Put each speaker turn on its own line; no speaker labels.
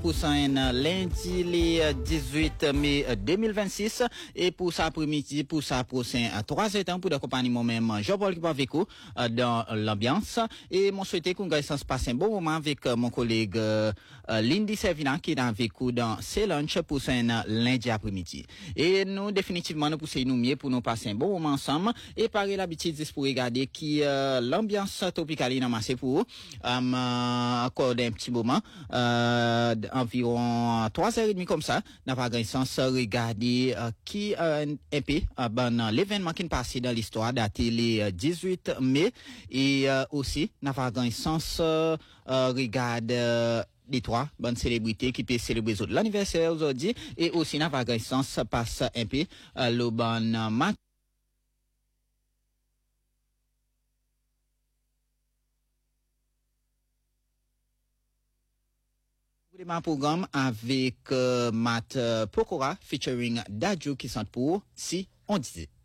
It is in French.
Pour ça, lundi, le 18 mai 2026. Et pour ça, après-midi, pour ça, prochain 3 temps, pour accompagner moi-même, Jean-Paul qui va avec vous dans l'ambiance. Et mon souhaité qu'on gagne se passe un bon moment avec mon collègue Lindy Servina qui est avec vous dans ces lunch pour ça, lundi après-midi. Et nous, définitivement, nous poussons nous mieux pour nous passer un bon moment ensemble. Et pareil, l'habitude, c'est pour regarder qui l'ambiance tropicale est amassée pour vous. Accorder un petit moment. Environ 3h30 comme ça, n'a pas grand sens regarder qui un peu l'événement qui est passé dans l'histoire daté le 18 mai et aussi n'a pas grand sens regarder les trois bonnes célébrités qui peuvent célébrer l'anniversaire aujourd'hui et aussi n'a pas grand sens passe un peu le bon match un programme avec Matt Pokora featuring Dadju qui sont pour si on disait.